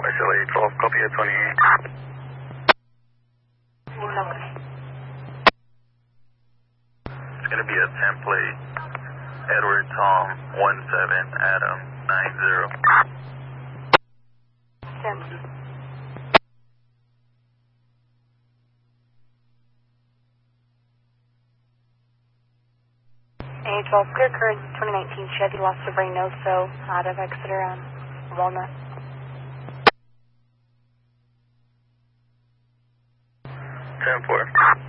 SLA 12, copy at 28. It's going to be a template. Edward Tom 17 Adam 90. Template. A12, clear current 2019 Chevy lost of Reynoso out of Exeter on Walnut. 10-4.